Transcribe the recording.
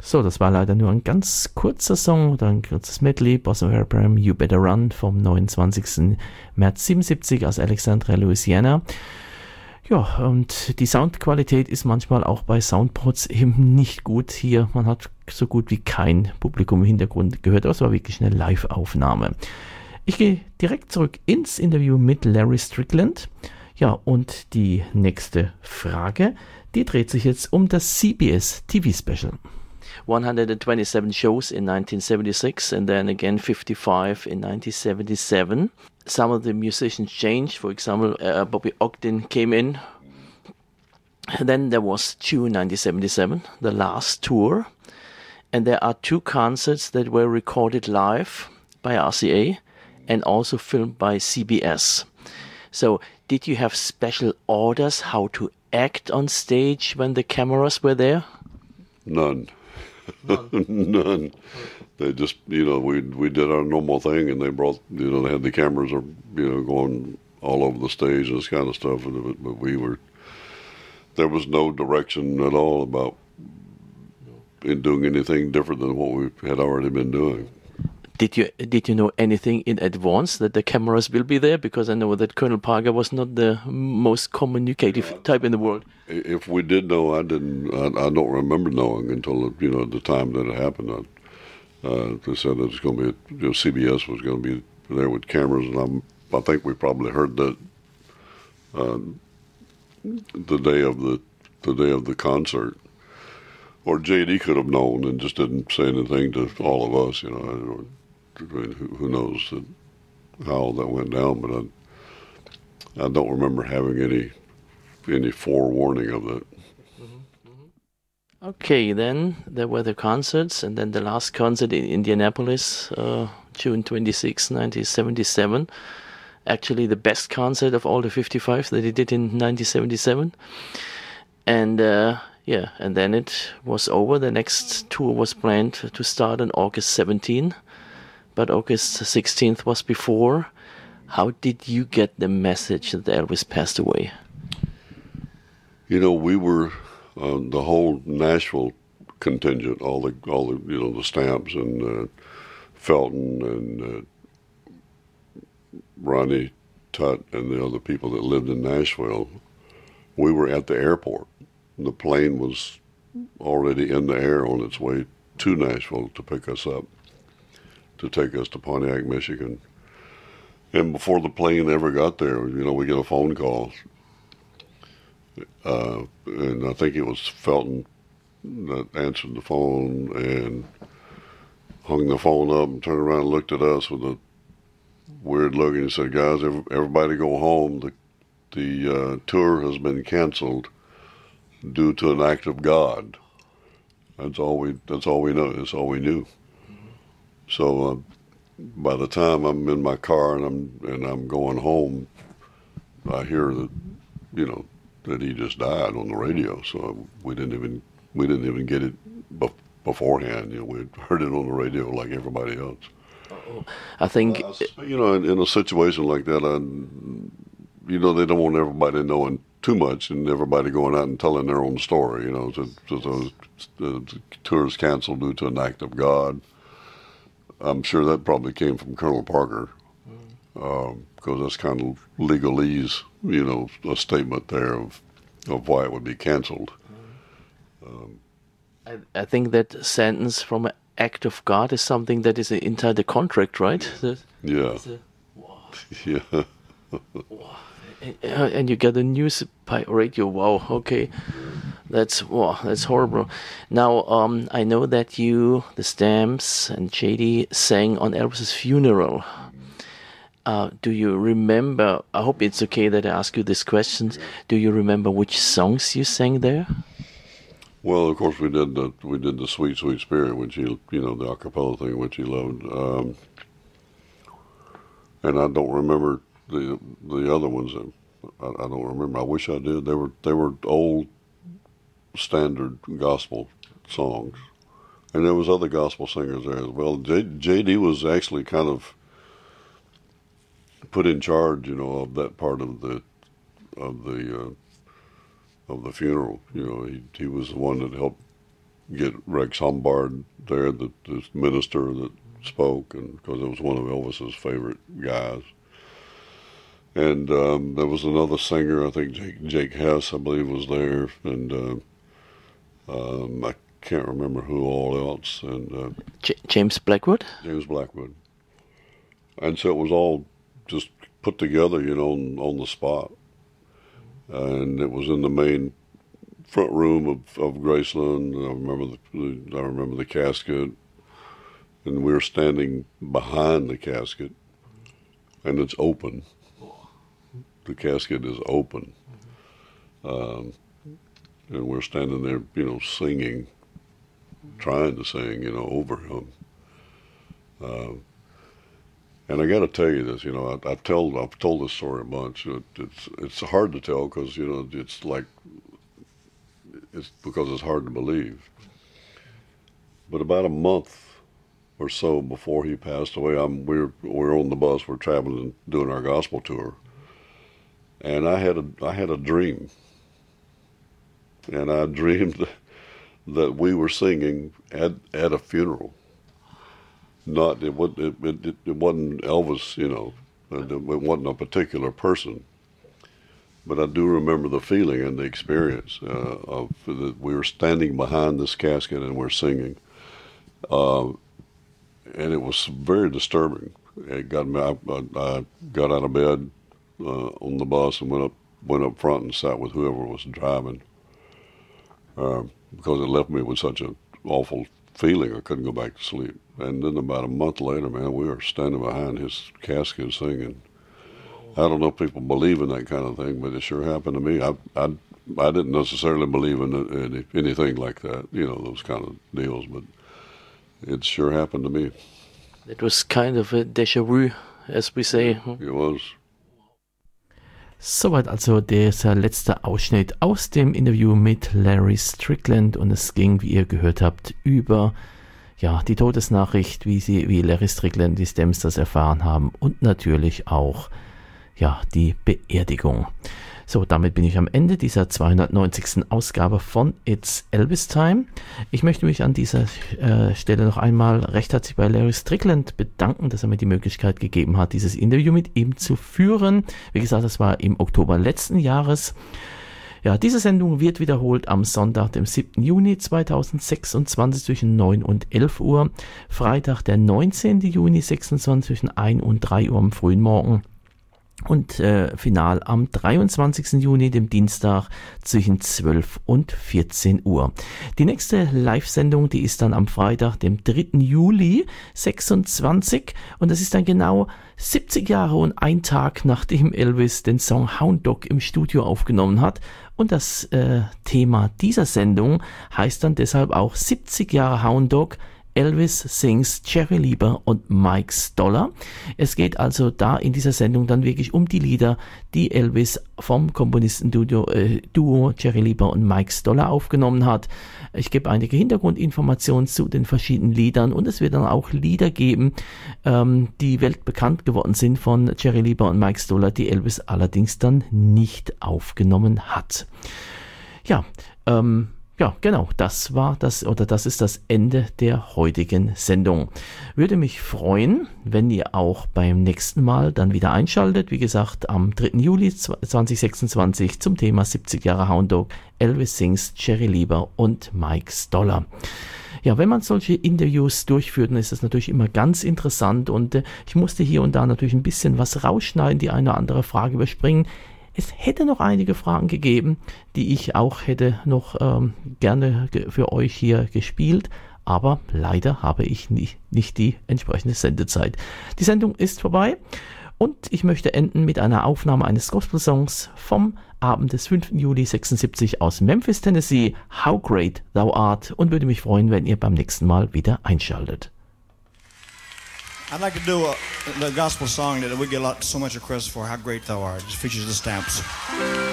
So, das war leider nur ein ganz kurzer Song oder ein kurzes Medley. Boston Airpram, You Better Run vom 29. März 77 aus Alexandria, Louisiana. Ja, und die Soundqualität ist manchmal auch bei Soundboards eben nicht gut hier. Man hat so gut wie kein Publikum im Hintergrund gehört, aber es war wirklich eine Live-Aufnahme. Ich gehe direkt zurück ins Interview mit Larry Strickland. Ja, und die nächste Frage, die dreht sich jetzt um das CBS TV-Special. 127 shows in 1976 and then again 55 in 1977. Some of the musicians changed. For example, Bobby Ogden came in. And then there was June 1977, the last tour. And there are 2 concerts that were recorded live by RCA and also filmed by CBS. So did you have special orders how to act on stage when the cameras were there? None. None. They just, we did our normal thing, and they brought, they had the cameras, going all over the stage and this kind of stuff. But there was no direction at all about in doing anything different than what we had already been doing. Did you know anything in advance that the cameras will be there? Because I know that Colonel Parker was not the most communicative type in the world. If we did know, I don't remember knowing until the time that it happened. They said that it was going to be CBS was going to be there with cameras, and I think we probably heard that the day of the concert. Or JD could have known and just didn't say anything to all of us. Who knows how that went down? But I don't remember having any forewarning of that. Okay, then there were the concerts, and then the last concert in Indianapolis, June 26, 1977. Actually, the best concert of all the 55 that he did in 1977. And and then it was over. The next tour was planned to start on August 17, but August 16th was before. How did you get the message that Elvis passed away? We were the whole Nashville contingent, all the the Stamps and Felton and Ronnie Tutt and the other people that lived in Nashville. We were at the airport. The plane was already in the air on its way to Nashville to pick us up, to take us to Pontiac, Michigan. And before the plane ever got there, we get a phone call. And I think it was Felton that answered the phone and hung the phone up and turned around and looked at us with a weird look and said, "Guys, everybody go home. The tour has been canceled due to an act of God." That's all we know. That's all we knew. So by the time I'm in my car and I'm going home, I hear that that he just died on the radio. So we didn't even get it beforehand. We heard it on the radio like everybody else. I think in a situation like that, they don't want everybody knowing too much and everybody going out and telling their own story. The tour's canceled due to an act of God. I'm sure that probably came from Colonel Parker, because that's kind of legalese, a statement there of why it would be canceled. I think that sentence from an act of God is something that is inside the contract, right? Yeah. Yeah. And you get the news by radio. Wow. Okay, that's horrible. Now, I know that the Stamps and JD sang on Elvis's funeral. Do you remember? I hope it's okay that I ask you these questions. Do you remember which songs you sang there? Well, of course we did the Sweet Sweet Spirit, which the a cappella thing, which he loved. And I don't remember the other ones. I don't remember. I wish I did. They were old standard gospel songs, and there was other gospel singers there as well. JD was actually kind of put in charge, of that part of the funeral. He was the one that helped get Rex Humbard there, the minister that spoke, and because it was one of Elvis's favorite guys. And there was another singer, I think Jake Hess, I believe, was there, and I can't remember who all else. And James Blackwood? James Blackwood. And so it was all just put together, on the spot. And it was in the main front room of Graceland. I remember the casket, and we were standing behind the casket, and it's open. The casket is open, and we're standing there, singing, trying to sing, over him. And I got to tell you this, I've told this story a bunch. It's hard to tell because it's because it's hard to believe. But about a month or so before he passed away, we're on the bus, we're traveling, doing our gospel tour. And I had a dream, and I dreamed that we were singing at a funeral. It wasn't Elvis, it wasn't a particular person, but I do remember the feeling and the experience of that we were standing behind this casket and we're singing, and it was very disturbing. It got me. I got out of bed on the bus and went up front and sat with whoever was driving, because it left me with such an awful feeling I couldn't go back to sleep. And then about a month later, man, we were standing behind his casket singing. I don't know if people believe in that kind of thing, but it sure happened to me. I didn't necessarily believe in anything like that, those kind of deals, but it sure happened to me. It was kind of a déjà vu, as we say. It was. Soweit also dieser letzte Ausschnitt aus dem Interview mit Larry Strickland, und es ging, wie ihr gehört habt, über die Todesnachricht, wie Larry Strickland, die Stems das erfahren haben, und natürlich auch die Beerdigung. So, damit bin ich am Ende dieser 290. Ausgabe von It's Elvis Time. Ich möchte mich an dieser Stelle noch einmal recht herzlich bei Larry Strickland bedanken, dass er mir die Möglichkeit gegeben hat, dieses Interview mit ihm zu führen. Wie gesagt, das war im Oktober letzten Jahres. Ja, diese Sendung wird wiederholt am Sonntag, dem 7. Juni 2026 zwischen 9 und 11 Uhr, Freitag, der 19. Juni 26 zwischen 1 und 3 Uhr am frühen Morgen. Und final am 23. Juni, dem Dienstag, zwischen 12 und 14 Uhr. Die nächste Live-Sendung, die ist dann am Freitag, dem 3. Juli 26. Und das ist dann genau 70 Jahre und ein Tag, nachdem Elvis den Song Hound Dog im Studio aufgenommen hat. Und das Thema dieser Sendung heißt dann deshalb auch 70 Jahre Hound Dog. Elvis sings Jerry Lieber und Mike Stoller. Es geht also da in dieser Sendung dann wirklich um die Lieder, die Elvis vom Komponistenduo Jerry Lieber und Mike Stoller aufgenommen hat. Ich gebe einige Hintergrundinformationen zu den verschiedenen Liedern, und es wird dann auch Lieder geben, die weltbekannt geworden sind von Jerry Lieber und Mike Stoller, die Elvis allerdings dann nicht aufgenommen hat. Ja, genau, das ist das Ende der heutigen Sendung. Würde mich freuen, wenn ihr auch beim nächsten Mal dann wieder einschaltet. Wie gesagt, am 3. Juli 2026 zum Thema 70 Jahre Hound Dog, Elvis sings Jerry Lieber und Mike Stoller. Ja, wenn man solche Interviews durchführt, dann ist das natürlich immer ganz interessant, und ich musste hier und da natürlich ein bisschen was rausschneiden, die eine oder andere Frage überspringen. Es hätte noch einige Fragen gegeben, die ich auch hätte noch gerne für euch hier gespielt, aber leider habe ich nicht die entsprechende Sendezeit. Die Sendung ist vorbei, und ich möchte enden mit einer Aufnahme eines Gospel-Songs vom Abend des 5. Juli 76 aus Memphis, Tennessee, How Great Thou Art, und würde mich freuen, wenn ihr beim nächsten Mal wieder einschaltet. I'd like to do the gospel song that we get so much requests for, How Great Thou Art. It features the Stamps.